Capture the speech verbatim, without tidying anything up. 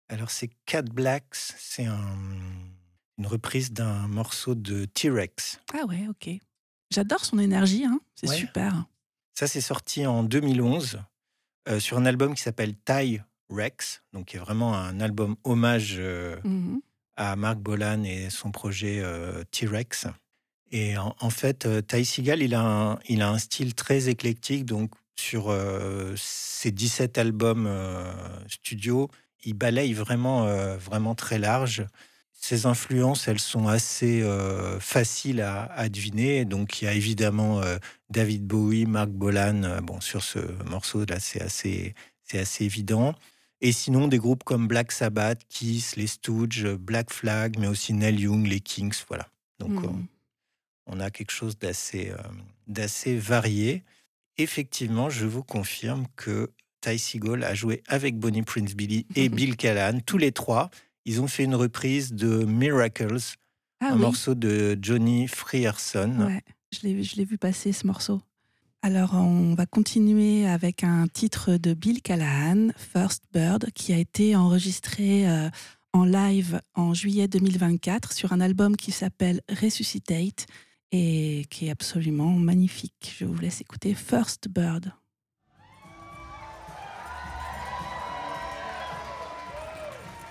Alors c'est Cat Blacks, c'est un une reprise d'un morceau de T-Rex. Ah ouais, OK. J'adore son énergie, hein, c'est Ouais. super. Ça, c'est sorti en deux mille onze, heu, sur un album qui s'appelle Tie-Rex, donc qui est vraiment un album hommage, heu, Mmh mh. à Marc Bolan et son projet, heu, T-Rex et en en fait, heu, Ty Segall, il a un il a un style très éclectique, donc sur, heu, ses dix-sept albums, heu, studio, il balaye vraiment, heu, vraiment très large. Ses influences, elles sont assez, heu, faciles à à deviner, donc il y a évidemment, heu, David Bowie, Marc Bolan, heu, bon sur ce morceau-là, c'est assez c'est assez évident et sinon des groupes comme Black Sabbath, Kiss, les Stooges, Black Flag, mais aussi Neil Young, les Kinks, voilà. Donc on Mmh. on a quelque chose d'assez, hem, d'assez varié. Effectivement, je vous confirme que Ty Segall a joué avec Bonnie Prince Billy et Bill Callahan, tous les trois. Ils ont fait une reprise de Miracles, Ah un oui, morceau de Johnny Frierson. ouais, je l'ai vu je l'ai vu passer ce morceau. Alors on va continuer avec un titre de Bill Callahan, First Bird, qui a été enregistré, heu, en live en juillet deux mille vingt-quatre sur un album qui s'appelle Resuscitate et qui est absolument magnifique. Je vous laisse écouter First Bird.